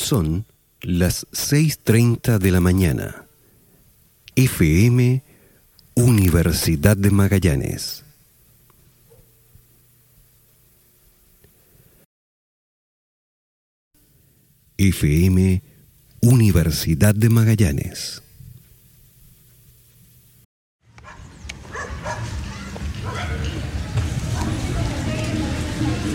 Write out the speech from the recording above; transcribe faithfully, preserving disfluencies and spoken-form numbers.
Son las seis treinta de la mañana. F M Universidad de Magallanes. F M Universidad de Magallanes.